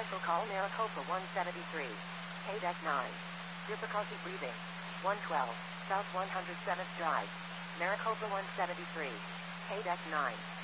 Cancel call Maricopa 173. Deck 9. Difficulty breathing. 112. South 107th Drive. Maricopa 173. Deck 9.